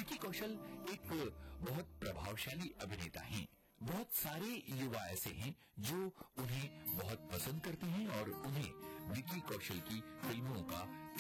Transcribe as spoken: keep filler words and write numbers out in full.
विकी कौशल एक बहुत प्रभावशाली अभिनेता हैं। बहुत सारे युवा ऐसे हैं जो उन्हें बहुत पसंद करते हैं और उन्हें विकी कौशल की फिल्मों का